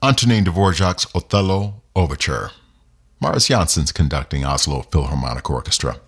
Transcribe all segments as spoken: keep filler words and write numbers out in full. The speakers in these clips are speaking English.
Antonin Dvorak's Othello Overture. Marius Janssen's conducting Oslo Philharmonic Orchestra.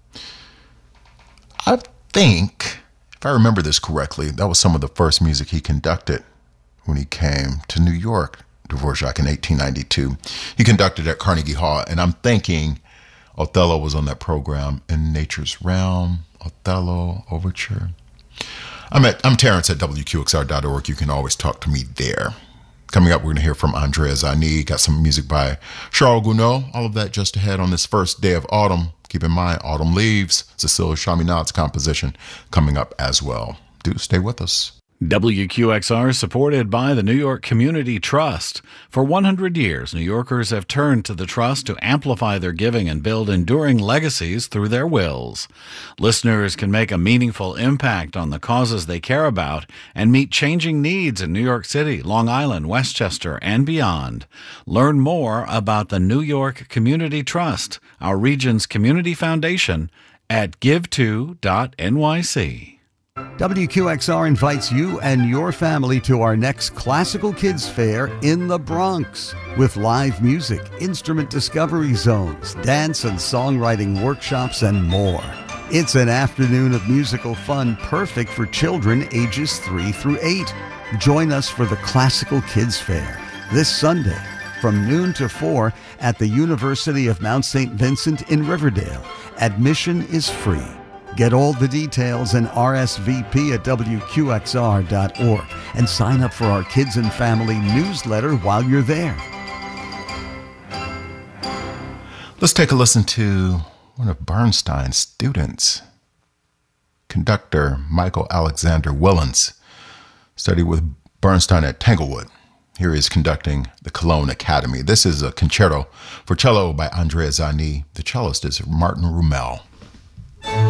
I think, if I remember this correctly, that was some of the first music he conducted when he came to New York, Dvorak, in eighteen ninety-two. He conducted at Carnegie Hall, and I'm thinking Othello was on that program. In Nature's Realm, Othello Overture. I'm at I'm Terrence at W Q X R dot org. You can always talk to me there. Coming up, we're going to hear from Andrea Zani. Got some music by Charles Gounod. All of that just ahead on this first day of autumn. Keep in mind, Autumn Leaves, Cecilia Chaminade's composition, coming up as well. Do stay with us. W Q X R is supported by the New York Community Trust. For one hundred years, New Yorkers have turned to the Trust to amplify their giving and build enduring legacies through their wills. Listeners can make a meaningful impact on the causes they care about and meet changing needs in New York City, Long Island, Westchester, and beyond. Learn more about the New York Community Trust, our region's community foundation, at give to dot N Y C. W Q X R invites you and your family to our next Classical Kids Fair in the Bronx with live music, instrument discovery zones, dance and songwriting workshops, and more. It's an afternoon of musical fun perfect for children ages three through eight. Join us for the Classical Kids Fair this Sunday from noon to four at the University of Mount Saint Vincent in Riverdale. Admission is free. Get all the details and R S V P at W Q X R dot org and sign up for our Kids and Family newsletter while you're there. Let's take a listen to one of Bernstein's students, conductor Michael Alexander Willens, studied with Bernstein at Tanglewood. Here he is conducting the Cologne Academy. This is a concerto for cello by Andrea Zani. The cellist is Martin Rummel.